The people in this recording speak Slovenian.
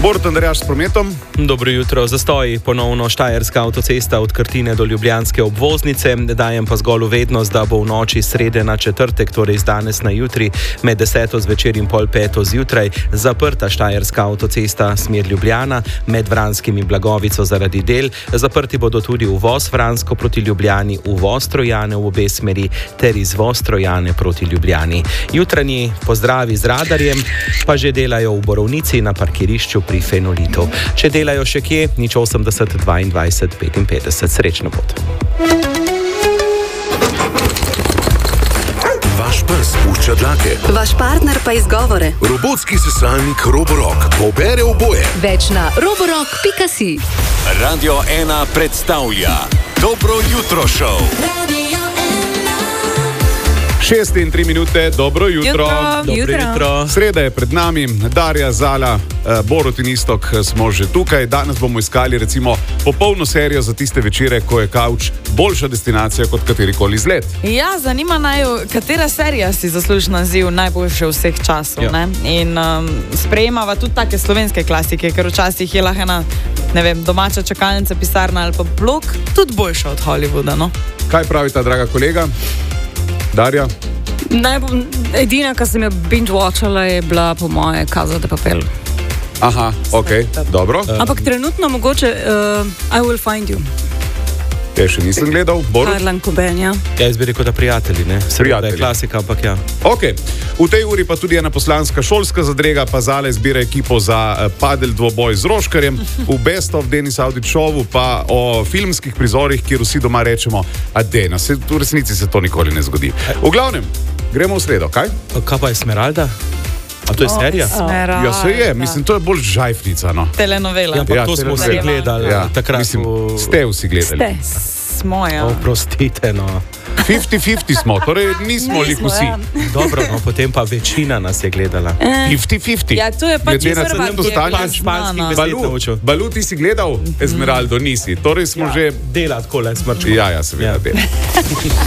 Borut Andrejaš s prometom. Dobro jutro. Zastoj ponovno Štajerska avtocesta od Krtine do ljubljanske obvoznice. Dajem pa zgolj vednost, da bo v noči srede na četrtek, torej z danes na jutri, med 10. zvečer in pol 5. zjutraj, zaprta Štajerska avtocesta smer Ljubljana med Vranskim in Blagovico zaradi del. Zaprti bodo tudi uvoz Vransko proti Ljubljani, uvoz Trojane v obe smeri ter izvoz Trojane proti Ljubljani. Jutranji pozdravi z radarjem pa že delajo v Borovnici na parkirišču pri Fenolitu. Če delajo še kje, 80 22 55. Srečno pot. Vaš pes pušča dlake. Vaš partner pa izgovore. Robotski sesalnik Roborock pobere oboje. Več na roborock.si. Radio 1 predstavlja Dobro jutro show. 6:03, dobro jutro. Dobro jutro. Sreda je pred nami, Darja, Zala, Borut in Iztok smo že tukaj. Danes bomo iskali recimo popolno serijo za tiste večere, ko je kavč boljša destinacija kot katerikoli izlet. Ja, zanima naju, katera serija si zasluži naziv najboljše vseh časov. Ja. In sprejemava tudi take slovenske klasike, ker včasih je lahko ena, ne vem, domača čakalnica, pisarna ali pa blok tudi boljša od Hollywooda, no? Kaj pravi ta draga kolega? Darja? Edina, kar sem jo binge-watchala, je bila po moje Casa de Papel. Aha, ok, dobro. Ampak trenutno mogoče I Will Find You. Ja, še nisem gledal. Borut? Harlan Coben, ja. Ja, jaz bi rekel, da prijatelji, ne? Seveda je klasika, ampak ja. Ok, v tej uri pa tudi ena poslanska šolska zadrega, pa Zala izbira ekipo za padel dvoboj z Roškarjem, v Best of Denis Audit Showu pa o filmskih prizorih, kjer vsi doma rečemo, a Dena, v resnici se to nikoli ne zgodi. V glavnem, gremo v sredo, kaj? Kaj pa je Smeralda? A to je serija? Smeralda. Ja, se je, mislim, to je bolj žajfnica, no. Telenovela. Ja, ampak Ja, to smo vsi telenovela. gledali. Ja, Takrat mislim, v... ste vsi gledali. Smo, ja. Oprostite, no. 50-50 smo, torej nismo lih vsi. Dobro, no, potem pa večina nas je gledala. 50-50. Ja, to je pač Glede na prva, ceno ki je bila dostaneš. znana. Balu, ti si gledal Esmeraldo, nisi. Torej smo že... Dela tako le smrčko. Ja, seveda, dela.